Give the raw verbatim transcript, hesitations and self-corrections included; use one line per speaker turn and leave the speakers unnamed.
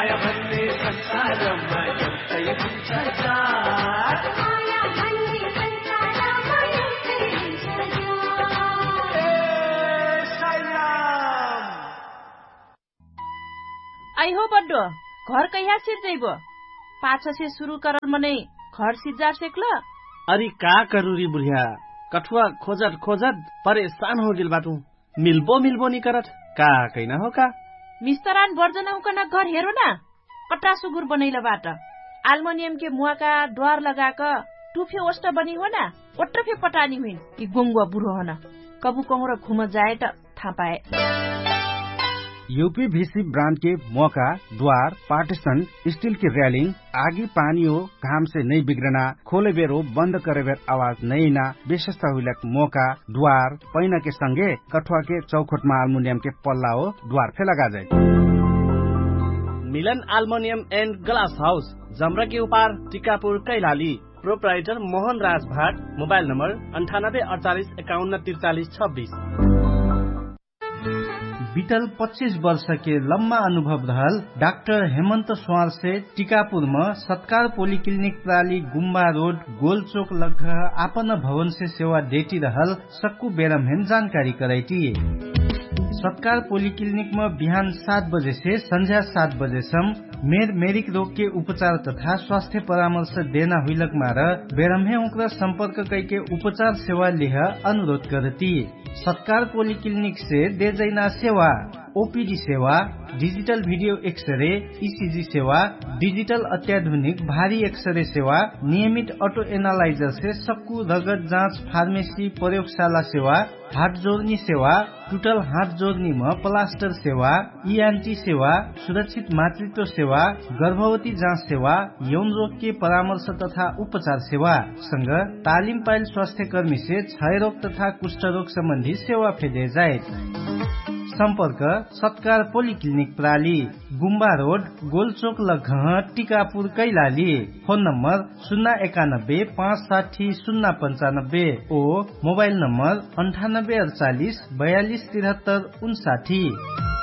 माया भन्ने संसारमा एउटै हुन्छ जात माया भन्ने संसारमा एउटै हुन्छ जात ए साईराम
आई हो बड्डो घर कहिया सिर्जैबो पाछा से शुरू करल मने घर सिजा सेकल
अरे का करूरी बुढ़िया कठुआ खोजत खोजत परेशान हो गेल बाटू मिलबो मिलबो नि करत का कैना हो का
मिस्तरान बर्जना उकना घर हेरो ना कट्टा सुगुर बनैला बाट एल्युमिनियम के मुआ का द्वार लगा क टुफे ओस्ट बनी हो ना ओट्रफे पटानी हुइन कि गोंगवा बुढो हन कबु कहूँ घुम जाए त थाहा पाए
यूपीवीसी ब्रांड के मौका द्वार पार्टीशन स्टील की रेलिंग आगी पानी हो घाम से नहीं बिगड़ना खोले बेर हो बंद करे बेर आवाज नहीं ना विशेषता हुई मौका द्वार पैना के संगे कठुआ के चौखट में एल्युमिनियम के पल्ला हो द्वार फे लगा जाए
मिलन एल्युमिनियम एंड ग्लास हाउस जमरा के उपार टीकापुर कैलाली प्रोप्राइटर मोहन राज भाट मोबाइल नंबर अंठानब्बे अड़तालीस इक्यावन तिरतालीस छब्बीस
बीतल पच्चीस वर्ष के लम्बा अनुभव रहल डाक्टर हेमंत स्वार से टीकापुर में सत्कार पोलिक्लिनिक प्राली गुम्बा रोड गोल चौक लग आपन भवन से सेवा देती रहल सक्कू बेरमहेन जानकारी कराई सत्कार पोलिक्लिनिक में बिहान सात बजे से संध्या सात बजे सम्म मेर मेरिक रोग के उपचार तथा स्वास्थ्य परामर्श देना हुईलक मार बेरमहे उकरा संपर्क करके उपचार सेवा लिह अनुरोध करती सत्कार पोलिक्लिनिक से दे जैना सेवा ओपीडी सेवा डिजिटल वीडियो एक्सरे ईसीजी सेवा डिजिटल अत्याधुनिक भारी एक्सरे सेवा नियमित ऑटो एनालाइजर से सक्कू रगत जांच फार्मेसी प्रयोगशाला सेवा हाथ जोड़नी सेवा टूटल हाथ जोड़नी में प्लास्टर सेवा ईएनटी सेवा सुरक्षित मातृत्व सेवा गर्भवती जांच सेवा यौन रोग के परामर्श तथा उपचार सेवा संग तालिम पाइल स्वास्थ्य कर्मी से क्षय रोग तथा कुष्ठ रोग संबंधी सेवा फेदे जाए संपर्क सत्कार पोलिक्लिनिक प्राली गुम्बा road गोलचोक लघह Tikapur Kailali phone number शून्य एकानब्बे पाँच साठी शून्य पंचानब्बे ओ मोबाइल नंबर अंठानब्बे अड़चालीस बयालीस तिहत्तर उनसाठी।